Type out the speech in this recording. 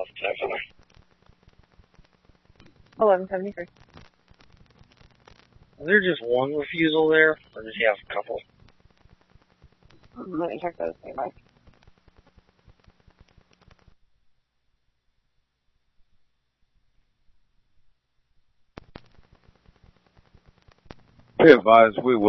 Definitely. 1173. Is there just one refusal there, or does he have a couple? Let me check those nearby. Be advised, we will